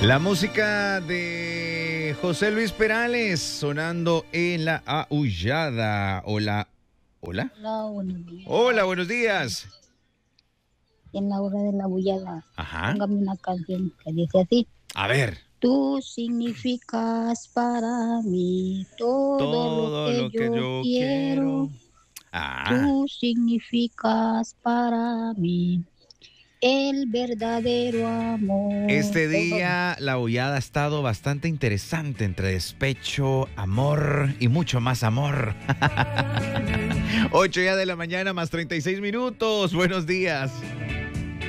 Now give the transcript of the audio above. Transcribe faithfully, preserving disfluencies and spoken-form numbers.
La música de José Luis Perales sonando en la aullada. Hola. Hola. Hola, buenos días. Hola, buenos días. En la hora de la bullada, Ajá. póngame una canción que dice así. A ver. Tú significas para mí todo, Todo lo que lo que yo, yo quiero. quiero. Ah. Tú significas para mí el verdadero amor. Este día la aullada ha estado bastante interesante entre despecho, amor y mucho más amor. Ocho ya de la mañana más treinta y seis minutos. Buenos días.